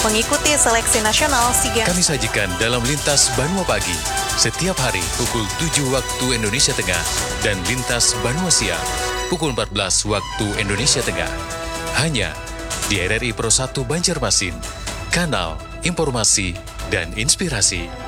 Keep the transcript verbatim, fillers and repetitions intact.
mengikuti seleksi nasional SEA Games. Kami sajikan dalam Lintas Banua Pagi, setiap hari pukul tujuh waktu Indonesia Tengah dan Lintas Banua Siang, pukul empat belas waktu Indonesia Tengah. Hanya di R R I Pro satu Banjarmasin, kanal informasi dan inspirasi.